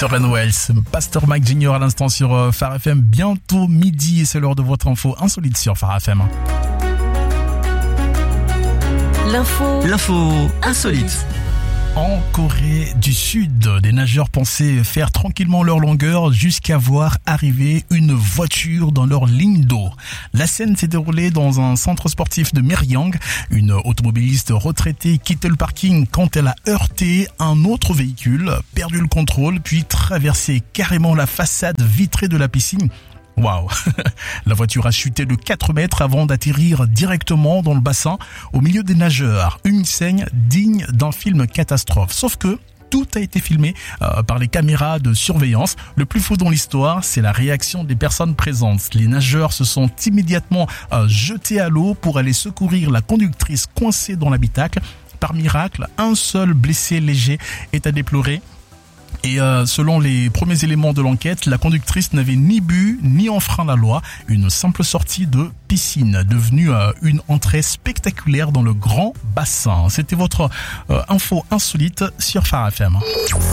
Orhan Welles, Pasteur Mike Junior à l'instant sur Phare FM. Bientôt midi et c'est l'heure de votre info insolite sur Phare FM. L'info insolite. En Corée du Sud, des nageurs pensaient faire tranquillement leur longueur jusqu'à voir arriver une voiture dans leur ligne d'eau. La scène s'est déroulée dans un centre sportif de Myeryang. Une automobiliste retraitée quittait le parking quand elle a heurté un autre véhicule, perdu le contrôle, puis traversé carrément la façade vitrée de la piscine. Waouh! La voiture a chuté de 4 mètres avant d'atterrir directement dans le bassin au milieu des nageurs. Une scène digne d'un film catastrophe. Sauf que tout a été filmé par les caméras de surveillance. Le plus fou dans l'histoire, c'est la réaction des personnes présentes. Les nageurs se sont immédiatement jetés à l'eau pour aller secourir la conductrice coincée dans l'habitacle. Par miracle, un seul blessé léger est à déplorer. Et selon les premiers éléments de l'enquête, la conductrice n'avait ni bu ni enfreint la loi. Une simple sortie de piscine devenue une entrée spectaculaire dans le grand bassin. C'était votre info insolite sur Phare FM.